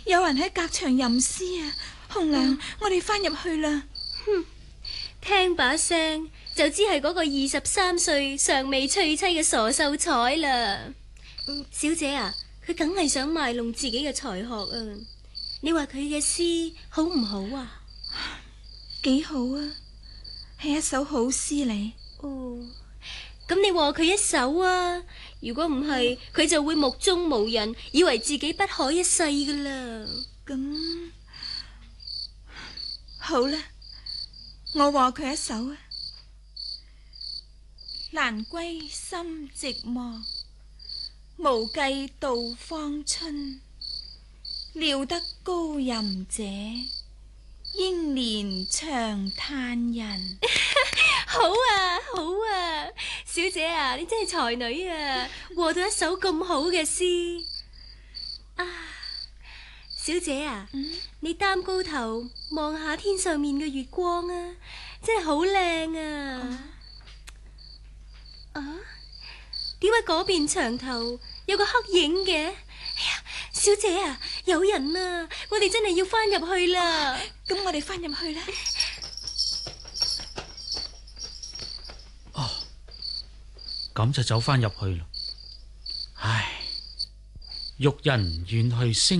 有人喺隔牆吟詩啊！紅娘，我哋翻入去啦。 哼，聽把聲就知係嗰個23歲尚未娶妻嘅傻秀才啦。小姐啊，佢梗係想賣弄自己嘅才學啊！你話佢嘅詩好唔好啊？ 幾好啊，係一首好詩嚟。 哦，咁你和佢一首啊！如果唔係，佢就會目中無人，以為自己不可一世噶啦。 咁好啦，我和佢一首啊。蘭歸心寂寞，無計度芳春。料得高吟者，英年長嘆人。 好啊，好啊，小姐啊，你真係才女啊，和到一首咁好嘅詩啊！小姐啊，你擔高頭望下天上面嘅月光啊，真係好靚啊！啊，點解嗰邊牆頭有個黑影嘅？哎呀，小姐啊，有人啊！我哋真係要翻入去啦。 咁我哋翻入去啦。 咁就走翻入去啦。唉，玉人遠去星